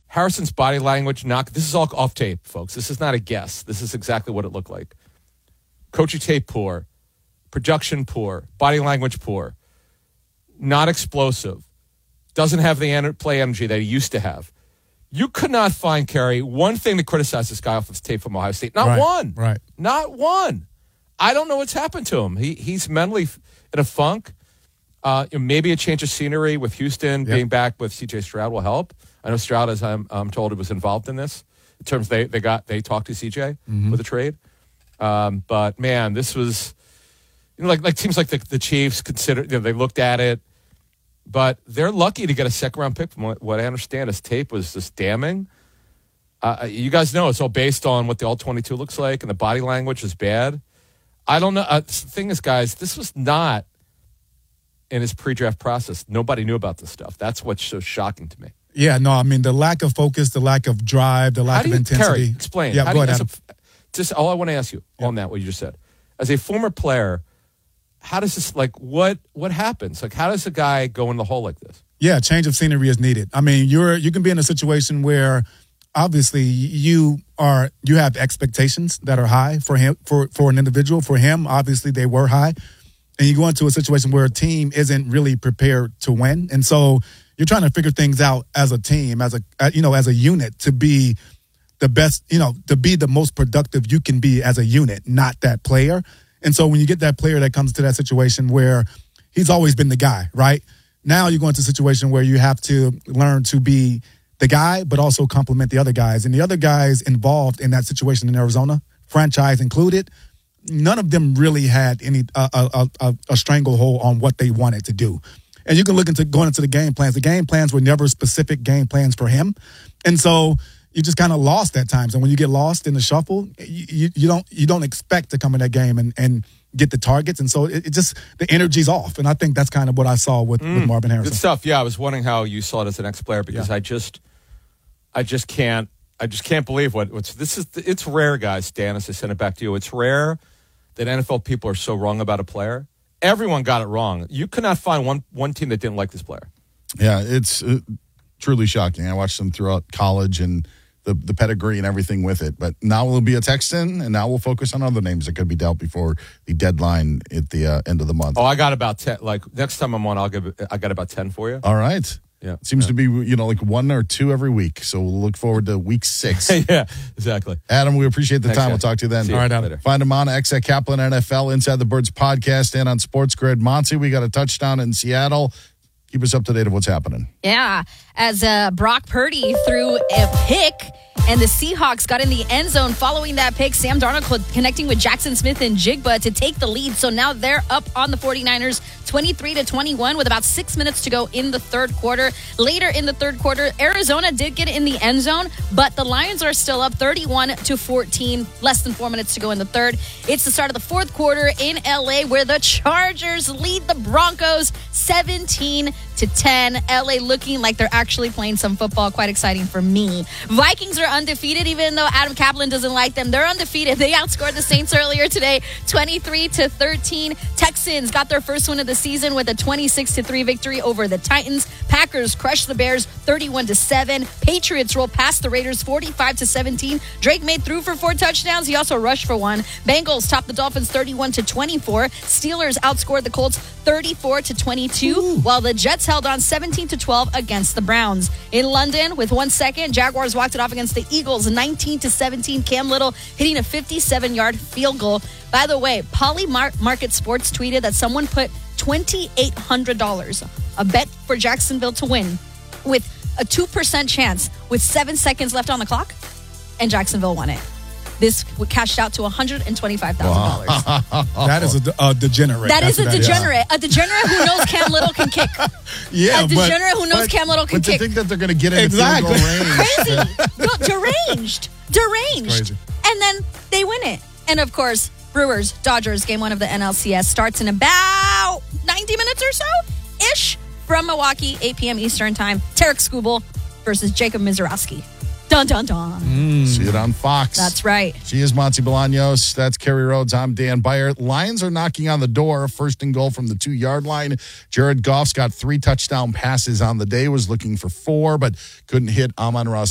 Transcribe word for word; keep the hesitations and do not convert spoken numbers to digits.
Harrison's body language, not, this is all off tape, folks. This is not a guess. This is exactly what it looked like. Coaching tape poor. Production poor. Body language poor. Not explosive. Doesn't have the play energy that he used to have. You could not find, Kerry, one thing to criticize this guy off of tape from Ohio State. Not right, one. Right. Not one. I don't know what's happened to him. He He's mentally in a funk. Uh, maybe a change of scenery with Houston, yep. being back with C J Stroud will help. I know Stroud, as I'm, I'm told, was involved in this. In terms they they got they talked to C J mm-hmm. with the trade. Um, but man, this was you know like like teams like the, the Chiefs considered. You know, they looked at it, but they're lucky to get a second round pick. From what, what I understand, his tape was just damning. Uh, you guys know it's all based on what the all twenty-two looks like, and the body language is bad. I don't know. Uh, the thing is, guys, this was not in his pre-draft process. Nobody knew about this stuff. That's what's so shocking to me. Yeah, no, I mean, the lack of focus, the lack of drive, the lack you, of intensity. Kerry, explain. Yeah, How go do ahead, you, a, just all I want to ask you yeah. on that, what you just said. As a former player, how does this, like, what what happens? Like, how does a guy go in the hole like this? Yeah, change of scenery is needed. I mean, you're you can be in a situation where obviously you are you have expectations that are high for him for, for an individual. For him, obviously they were high. And you go into a situation where a team isn't really prepared to win. And so you're trying to figure things out as a team, as a, you know, as a unit to be the best, you know, to be the most productive you can be as a unit, not that player. And so when you get that player that comes to that situation where he's always been the guy, right? Now you go into a situation where you have to learn to be the guy, but also complement the other guys. And the other guys involved in that situation in Arizona, franchise included, none of them really had any uh, a, a, a stranglehold on what they wanted to do. And you can look into going into the game plans. The game plans were never specific game plans for him. And so you just kind of lost at times. And when you get lost in the shuffle, you, you, you don't you don't expect to come in that game and, and get the targets. And so it, it just, the energy's off. And I think that's kind of what I saw with, mm, with Marvin Harrison. Good stuff. Yeah, I was wondering how you saw it as an ex-player because yeah. I just, I just can't, I just can't believe what, what's, this is, it's rare, guys, Dan, as I send it back to you. It's rare that N F L people are so wrong about a player. Everyone got it wrong. You could not find one one team that didn't like this player. Yeah, it's uh, truly shocking. I watched them throughout college and the, the pedigree and everything with it. But now we'll be a Texan, and now we'll focus on other names that could be dealt before the deadline at the uh, end of the month. Oh, I got about ten. Like, next time I'm on, I'll give. I got about ten for you. All right. Yeah. It seems yeah. to be, you know, like one or two every week. So we'll look forward to week six. Yeah, exactly. Adam, we appreciate the Thanks, time. guys. We'll talk to you then. See All you right, Adam. later. Find him on X at Kaplan N F L, Inside the Birds podcast, and on Sports Grid. Monty, we got a touchdown in Seattle. Keep us up to date of what's happening. Yeah, as uh, Brock Purdy threw a pick, and the Seahawks got in the end zone following that pick. Sam Darnold connecting with Jackson Smith and Jigba to take the lead. So now they're up on the 49ers, twenty-three to twenty-one, with about six minutes to go in the third quarter. Later in the third quarter, Arizona did get in the end zone, but the Lions are still up thirty-one to fourteen, less than four minutes to go in the third. It's the start of the fourth quarter in L A, where the Chargers lead the Broncos seventeen to ten. L A looking like they're actually playing some football. Quite exciting for me. Vikings are undefeated, even though Adam Kaplan doesn't like them. They're undefeated. They outscored the Saints earlier today, twenty-three to thirteen. Texans got their first win of the season with a twenty-six to three victory over the Titans. Packers crushed the Bears thirty-one to seven. Patriots rolled past the Raiders forty-five to seventeen. Drake made through for four touchdowns. He also rushed for one. Bengals topped the Dolphins thirty-one to twenty-four. Steelers outscored the Colts thirty-four to twenty-two, Ooh. While the Jets held on seventeen to twelve against the Browns. In London, with one second, Jaguars walked it off against the Eagles nineteen to seventeen. Cam Little hitting a fifty-seven-yard field goal. By the way, Poly Market Sports tweeted that someone put twenty-eight hundred dollars, a bet for Jacksonville to win, with a two percent chance with seven seconds left on the clock, and Jacksonville won it. This cashed out to one hundred twenty-five thousand dollars. Wow. That is a, a degenerate. That That's is a degenerate. A degenerate who knows Cam Little can kick. Yeah, a degenerate but, who knows but, Cam Little can but kick. to think that they're going to get in exactly. the field goal range. Crazy. No, deranged. Deranged. And then they win it. And, of course, Brewers, Dodgers, game one of the N L C S starts in about ninety minutes or so-ish from Milwaukee, eight p.m. Eastern time. Tarek Skubal versus Jacob Mizorowski. Dun, dun, dun. Mm. See it on Fox. That's right. She is Monty Bolaños. That's Kerry Rhodes. I'm Dan Byer. Lions are knocking on the door. First and goal from the two-yard line. Jared Goff's got three touchdown passes on the day. Was looking for four, but couldn't hit Amon-Ra